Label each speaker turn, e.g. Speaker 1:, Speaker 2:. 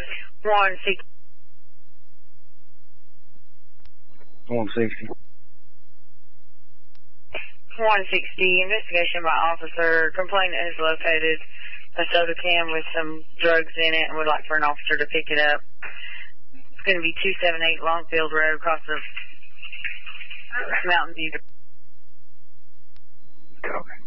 Speaker 1: 160.
Speaker 2: 160.
Speaker 1: 160, investigation by officer. Complainant has located a soda can with some drugs in it and would like for an officer to pick it up. It's going to be 278 Longfield Road across the Mountain View.
Speaker 2: Copy.